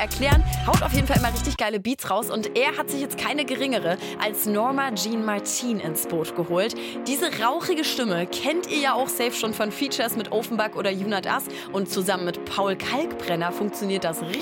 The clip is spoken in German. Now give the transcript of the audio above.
erklären. Haut auf jeden Fall immer richtig geile Beats raus und er hat sich jetzt keine geringere als Norma Jean Martin ins Boot geholt. Diese rauchige Stimme kennt ihr ja auch safe schon von Features mit Offenbach oder Junad As und zusammen mit Paul Kalkbrenner funktioniert das richtig